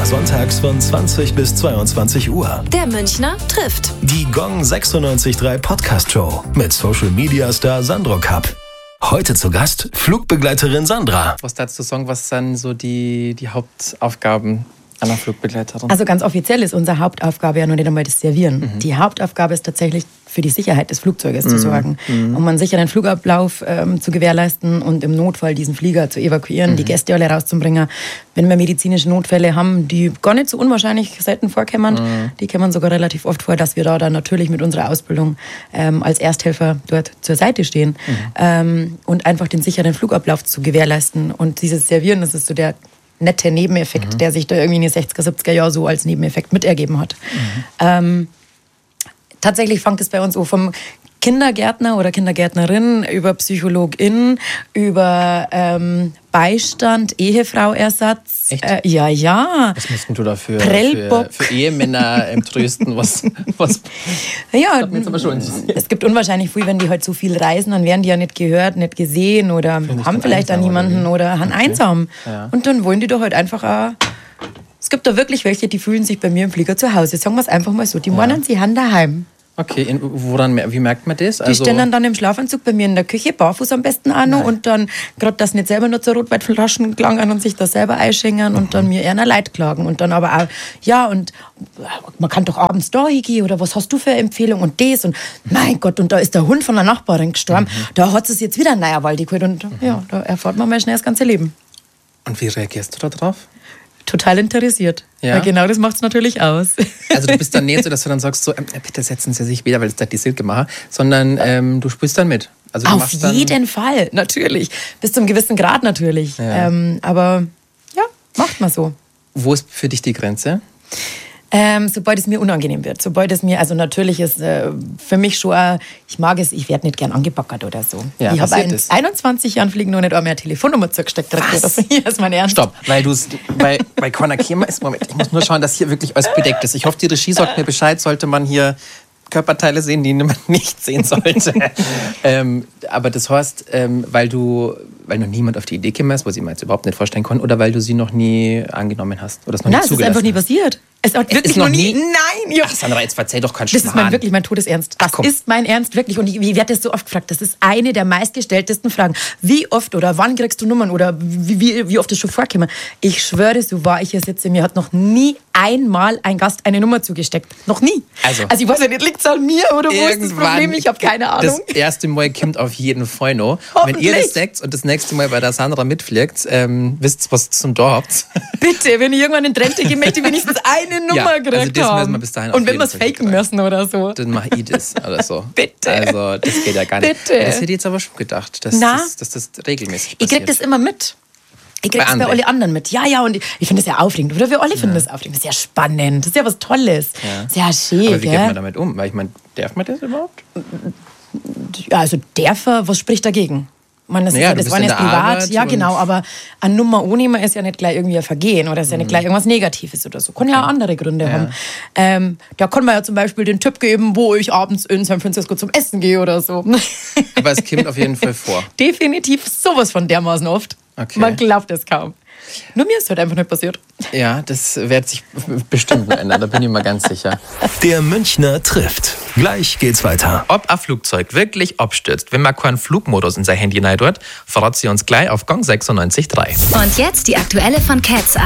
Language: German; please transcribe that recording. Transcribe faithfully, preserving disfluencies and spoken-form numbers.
sonntags von zwanzig bis zweiundzwanzig Uhr. Der Münchner trifft. Die Gong sechsundneunzig Komma drei Podcast-Show mit Social-Media-Star Sandro Kapp. Heute zu Gast Flugbegleiterin Sandra. Was dazu sagen, was sind so die, die Hauptaufgaben einer Flugbegleiterin? Also ganz offiziell ist unsere Hauptaufgabe ja noch nicht einmal das Servieren. Mhm. Die Hauptaufgabe ist tatsächlich für die Sicherheit des Flugzeuges mhm. zu sorgen, mhm. um einen sicheren Flugablauf ähm, zu gewährleisten und im Notfall diesen Flieger zu evakuieren, mhm. die Gäste alle rauszubringen. Wenn wir medizinische Notfälle haben, die gar nicht so unwahrscheinlich selten vorkommen, mhm. die kommen sogar relativ oft vor, dass wir da dann natürlich mit unserer Ausbildung ähm, als Ersthelfer dort zur Seite stehen mhm. ähm, und einfach den sicheren Flugablauf zu gewährleisten. Und dieses Servieren, das ist so der nette Nebeneffekt, mhm. der sich da irgendwie in den sechziger, siebziger Jahren so als Nebeneffekt mitergeben hat. Mhm. Ähm, tatsächlich fängt es bei uns so vom Kindergärtner oder Kindergärtnerin über Psychologin, über ähm, Beistand, Ehefrauersatz. Echt? Äh, ja, ja. Was müssten du da für, für, für Ehemänner ähm, trösten? Was, was ja, das jetzt aber schon es gibt unwahrscheinlich viel, wenn die halt so viel reisen, dann werden die ja nicht gehört, nicht gesehen oder haben vielleicht auch niemanden oder, oder haben okay. einsam. Ja. Und dann wollen die doch halt einfach auch. Es gibt da wirklich welche, die fühlen sich bei mir im Flieger zu Hause. Sagen wir es einfach mal so. Die ja. meinen, sie haben daheim. Okay, in, woran, wie merkt man das? Also die stehen dann, dann im Schlafanzug bei mir in der Küche, barfuß am besten auch noch. Und dann, gerade das nicht selber nur zur Rotweinflaschen gelangen und sich da selber einschenken und mhm. dann mir eher Leid klagen. Und dann aber auch, ja, und man kann doch abends da hingehen oder was hast du für Empfehlung und das und mein Gott, und da ist der Hund von der Nachbarin gestorben. Mhm. Da hat es jetzt wieder ein neuer Wald geholt und mhm. ja, da erfährt man mal schnell das ganze Leben. Und wie reagierst du da drauf? Total interessiert. Ja. Weil genau das macht es natürlich aus. Also du bist dann nicht so, dass du dann sagst, so, äh, bitte setzen Sie sich wieder, weil das hat die Silke machen, sondern ähm, du spielst dann mit. Also du Auf machst dann jeden Fall, natürlich. Bis zum gewissen Grad natürlich. Ja. Ähm, aber ja, macht man so. Wo ist für dich die Grenze? Ähm, sobald es mir unangenehm wird, sobald es mir, also natürlich ist äh, für mich schon, äh, ich mag es, ich werde nicht gern angepackert oder so. Ja, ich habe in einundzwanzig Jahren Fliegen noch nicht einmal eine Telefonnummer zugesteckt. Das hier ist mein Ernst. Stopp, weil du bei, bei Conor Kiemer ist, Moment, ich muss nur schauen, dass hier wirklich alles bedeckt ist. Ich hoffe, die Regie sagt mir Bescheid, sollte man hier Körperteile sehen, die man nicht sehen sollte. ähm, aber das heißt, ähm, weil du, weil noch niemand auf die Idee gekommen ist, was ich mir jetzt überhaupt nicht vorstellen konnte, oder weil du sie noch nie angenommen hast oder es noch Nein, nie zugelassen hast? Nein, es ist einfach nie passiert. Es hat wirklich noch noch nie. nie? Nein! Ach, Sandra, jetzt verzeih doch keinen Das Schmarrn. ist mein, wirklich mein Todesernst. Das Ach, ist mein Ernst, wirklich. Und ich, ich werde das so oft gefragt. Das ist eine der meistgestelltesten Fragen. Wie oft oder wann kriegst du Nummern oder wie, wie, wie oft ist schon vorgekommen? Ich schwöre, so war ich hier sitze, mir hat noch nie einmal ein Gast eine Nummer zugesteckt. Noch nie. Also, also ich weiß ja nicht, liegt es an mir oder wo ist das Problem? Ich habe keine Ahnung. Das erste Mal kommt auf jeden Fall noch. Wenn ihr das sagt und das nächste Mal bei der Sandra mitfliegt, ähm, wisst ihr, was ihr zum Tor habt. Bitte, wenn ich irgendwann in Rente gehe, möchte ich wenigstens eine Nummer ja, kriegen. Also das müssen wir bis dahin. Und wenn wir es faken müssen oder so. Dann mach ich das oder so. Bitte. Also das geht ja gar nicht. Bitte. Das hätte ich jetzt aber schon gedacht, dass, das, dass das regelmäßig passiert. Ich krieg das immer mit. Ich krieg das bei alle anderen mit. Ja, ja, und ich, ich finde das ja aufregend. Oder wir alle finden ja. das aufregend. Das ist ja spannend. Das ist ja was Tolles. Ja. Sehr schön. Aber wie geht man damit um? Weil ich meine, darf man das überhaupt? Ja, also darf er, was spricht dagegen? Man, das naja, ist ja, das war jetzt privat, ja genau, aber eine Nummer ohne man ist ja nicht gleich irgendwie ein Vergehen oder ist ja nicht gleich irgendwas Negatives oder so. Kann ja auch andere Gründe ja. haben. Ähm, da kann man ja zum Beispiel den Tipp geben, wo ich abends in San Francisco zum Essen gehe oder so. Aber es kommt auf jeden Fall vor. Definitiv sowas von dermaßen oft. Okay. Man glaubt es kaum. Nur mir ist es halt einfach nicht passiert. Ja, das wird sich bestimmt ändern, da bin ich mir ganz sicher. Der Münchner trifft. Gleich geht's weiter. Ob ein Flugzeug wirklich abstürzt, wenn man keinen Flugmodus in sein Handy rein tut, verraten Sie uns gleich auf Gong sechsundneunzig Komma drei. Und jetzt die aktuelle von Cats